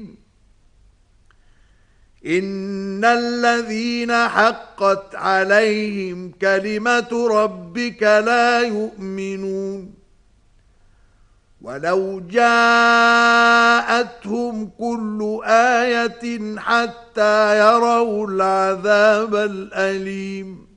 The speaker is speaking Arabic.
إن الذين حقت عليهم كلمة ربك لا يؤمنون ولو جاءتهم كل آية حتى يروا العذاب الأليم